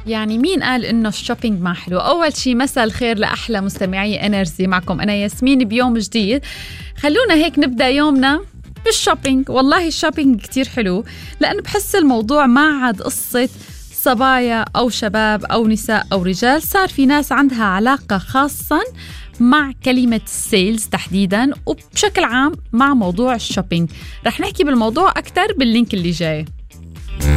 يعني مين قال إنه الشوبينج ما حلو؟ أول شي مساء الخير لأحلى مستمعي انرجي، معكم أنا ياسمين بيوم جديد. خلونا هيك نبدأ يومنا بالشوبينج. والله الشوبينج كتير حلو، لأنه بحس الموضوع ما عاد قصة صبايا أو شباب أو نساء أو رجال، صار في ناس عندها علاقة خاصة مع كلمة السيلز تحديداً، وبشكل عام مع موضوع الشوبينج. رح نحكي بالموضوع أكتر باللينك اللي جاي.